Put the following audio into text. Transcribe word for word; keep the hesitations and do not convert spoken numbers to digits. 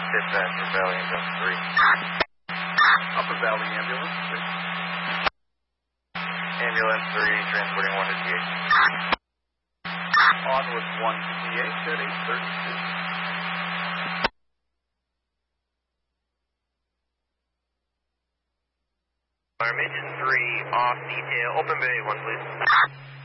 Dispatch for Valley Ambulance three. Upper Valley Ambulance three. Ambulance three, transporting one to D H. On with one to D H at eight thirty-two. Armation three, off detail. Open bay one, please.